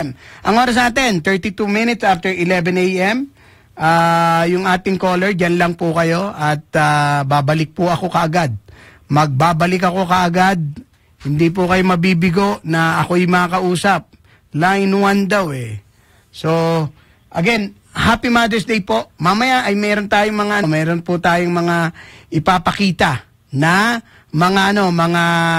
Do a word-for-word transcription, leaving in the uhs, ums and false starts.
m. Ang oras natin, thirty-two minutes after eleven a m Uh, yung ating caller, dyan lang po kayo at uh, babalik po ako kaagad. Magbabalik ako kaagad. Hindi po kayo mabibigo na ako'y makausap. Line one daw eh. So, again, Happy Mother's Day po. Mamaya ay meron tayong mga, meron po tayong mga ipapakita na mga ano, mga